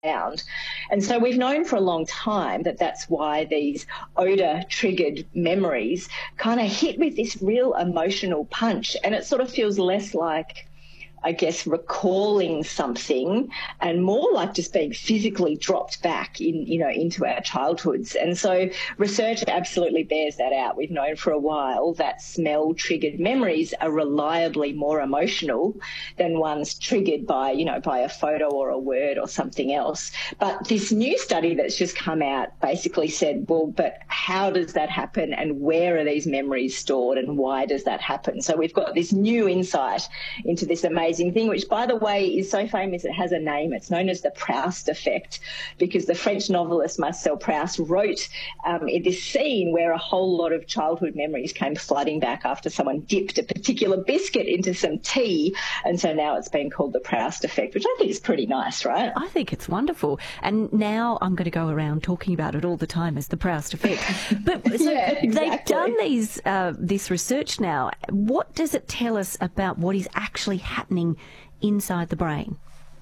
found. And so we've known for a long time that that's why these odour-triggered memories kind of hit with this real emotional punch, and it sort of feels less like, I guess, recalling something and more like just being physically dropped back into our childhoods. And so research absolutely bears that out. We've known for a while that smell-triggered memories are reliably more emotional than ones triggered by a photo or a word or something else. But this new study that's just come out basically said, well, but how does that happen, and where are these memories stored, and why does that happen? So we've got this new insight into this amazing thing, which, by the way, is so famous it has a name. It's known as the Proust effect, because the French novelist Marcel Proust wrote in this scene where a whole lot of childhood memories came flooding back after someone dipped a particular biscuit into some tea, and so now it's been called the Proust effect, which I think is pretty nice, right? I think it's wonderful, and now I'm going to go around talking about it all the time as the Proust effect. But so yeah, exactly. They've done this research now. What does it tell us about what is actually happening inside the brain?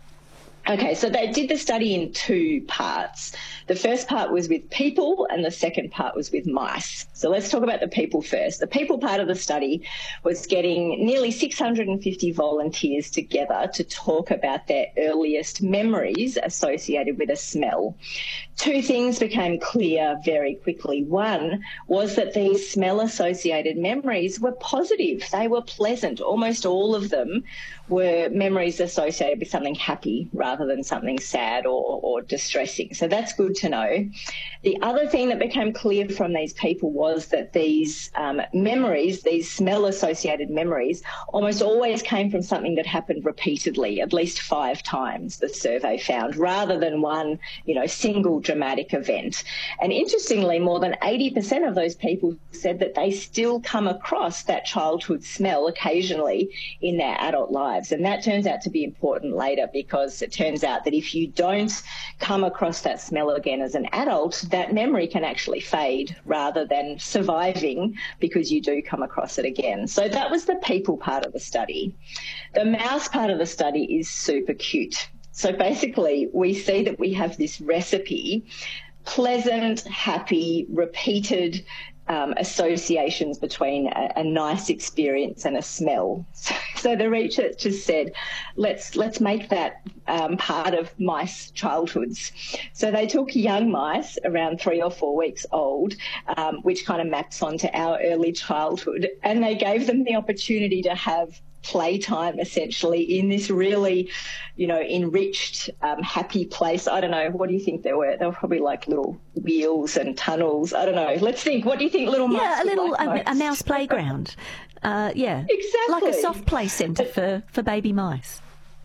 Okay, so they did the study in two parts. The first part was with people and the second part was with mice. So let's talk about the people first. The people part of the study was getting nearly 650 volunteers together to talk about their earliest memories associated with a smell. Two things became clear very quickly. One was that these smell-associated memories were positive. They were pleasant. Almost all of them were memories associated with something happy rather than something sad or distressing. So that's good to know. The other thing that became clear from these people was that these memories, these smell-associated memories, almost always came from something that happened repeatedly, at least 5 times, the survey found, rather than one, single dramatic event. And interestingly, more than 80% of those people said that they still come across that childhood smell occasionally in their adult lives. And that turns out to be important later, because it turns out that if you don't come across that smell again as an adult, that memory can actually fade rather than surviving because you do come across it again. So that was the people part of the study. The mouse part of the study is super cute. So basically, we see that we have this recipe, pleasant, happy, repeated associations between a nice experience and a smell. So the researchers said, let's make that part of mice childhoods. So they took young mice around 3 or 4 weeks old, which kind of maps onto our early childhood, and they gave them the opportunity to have playtime essentially in this really, enriched, happy place. I don't know. What do you think they were? They were probably like little wheels and tunnels. I don't know. Let's think. What do you think little mice? Yeah, like a mouse playground. Yeah, exactly. Like a soft play centre for baby mice.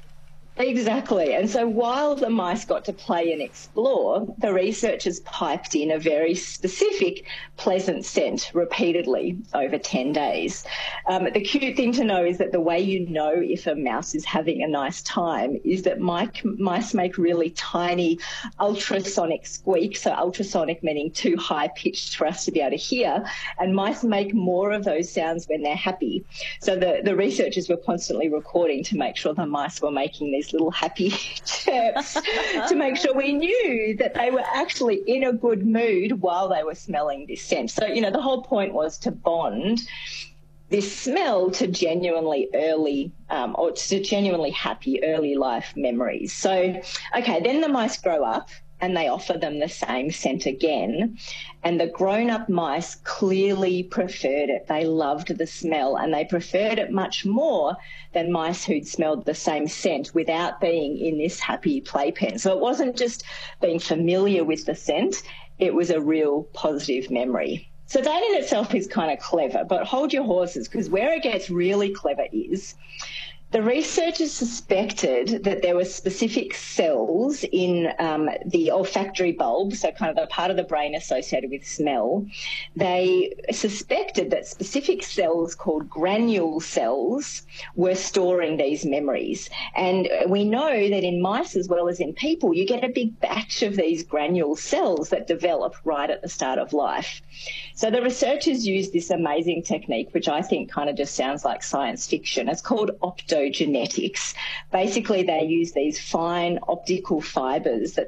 Exactly. And so while the mice got to play and explore, the researchers piped in a very specific pleasant scent repeatedly over 10 days. The cute thing to know is that the way you know if a mouse is having a nice time is that mice make really tiny ultrasonic squeaks, so ultrasonic meaning too high-pitched for us to be able to hear, and mice make more of those sounds when they're happy. So the researchers were constantly recording to make sure the mice were making these little happy chirps to make sure we knew that they were actually in a good mood while they were smelling this scent. So, the whole point was to bond this smell to genuinely early or to genuinely happy early life memories. So, okay, then the mice grow up and they offer them the same scent again. And the grown-up mice clearly preferred it. They loved the smell, and they preferred it much more than mice who'd smelled the same scent without being in this happy playpen. So it wasn't just being familiar with the scent, it was a real positive memory. So that in itself is kind of clever, but hold your horses, because where it gets really clever is the researchers suspected that there were specific cells in the olfactory bulb, so kind of the part of the brain associated with smell. They suspected that specific cells called granule cells were storing these memories. And we know that in mice as well as in people, you get a big batch of these granule cells that develop right at the start of life. So the researchers used this amazing technique, which I think kind of just sounds like science fiction. It's called optogenetics. Basically, they use these fine optical fibres that